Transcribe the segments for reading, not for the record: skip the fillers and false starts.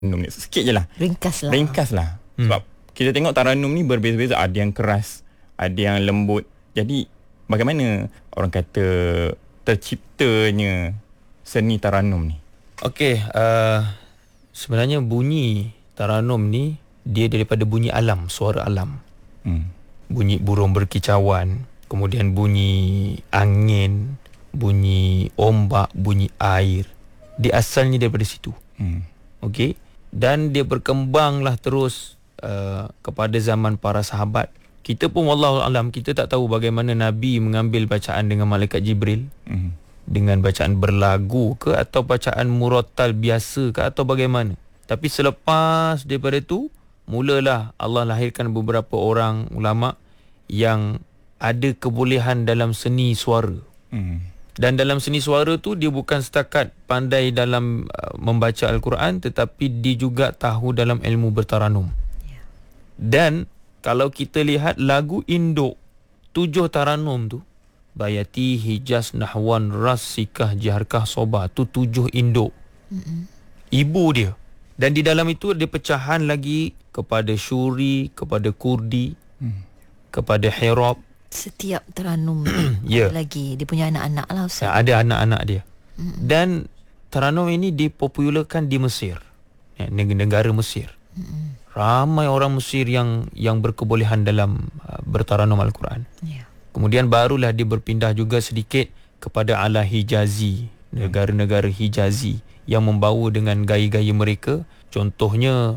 ni sikit je lah. Ringkas lah. Sebab kita tengok taranum ni berbeza-beza. Ada yang keras, ada yang lembut. Jadi bagaimana orang kata terciptanya seni taranum ni? Okey, sebenarnya bunyi taranum ni dia daripada bunyi alam, suara alam. Bunyi burung berkicauan, kemudian bunyi angin, bunyi ombak, bunyi air. Dia asalnya daripada situ. Okey, dan dia berkembanglah terus kepada zaman para sahabat. Kita pun wallahu alam, kita tak tahu bagaimana Nabi mengambil bacaan dengan malaikat Jibril, dengan bacaan berlagu ke atau bacaan murattal biasa ke atau bagaimana. Tapi selepas daripada tu, mulalah Allah lahirkan beberapa orang ulama yang ada kebolehan dalam seni suara. Dan dalam seni suara tu dia bukan setakat pandai dalam membaca Al-Quran, tetapi dia juga tahu dalam ilmu bertaranum. Dan kalau kita lihat lagu induk 7 taranum tu, Bayati, Hijaz, Nahwan, Ras, Sikah, Jiharkah, Sobah, tu 7 induk. Ibu dia. Dan di dalam itu ada pecahan lagi kepada Syuri, kepada Kurdi, kepada Hirab. Setiap teranum Ya. ada lagi dia punya anak-anak lah Ustaz. Ada anak-anak dia. Dan teranum ini dipopularkan di Mesir, negara Mesir. Ramai orang Mesir yang berkebolehan dalam bertaranum Al-Quran. Kemudian barulah dia berpindah juga sedikit kepada ala Hijazi, negara-negara Hijazi yang membawa dengan gaya-gaya mereka. Contohnya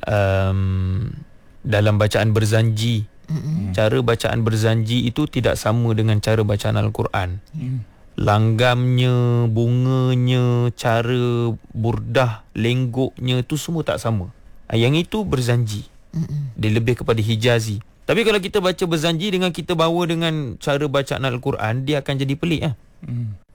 dalam bacaan berzanji, cara bacaan berzanji itu tidak sama dengan cara bacaan Al-Quran. Langgamnya, bunganya, cara burdah, lenggoknya itu semua tak sama. Yang itu berzanji. Dia lebih kepada Hijazi. Tapi kalau kita baca berzanji dengan kita bawa dengan cara bacaan Al-Quran, dia akan jadi pelik .